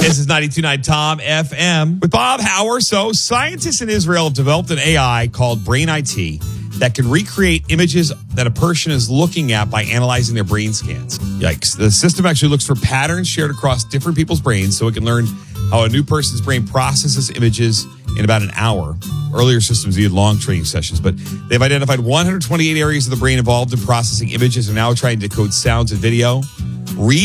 This is 92.9 Tom FM with Bob Hauer. So scientists in Israel have developed an AI called Brain IT that can recreate images that a person is looking at by analyzing their brain scans. Yikes. The system actually looks for patterns shared across different people's brains so it can learn how a new person's brain processes images in about an hour. Earlier systems needed long training sessions, but they've identified 128 areas of the brain involved in processing images and now trying to decode sounds and video. Read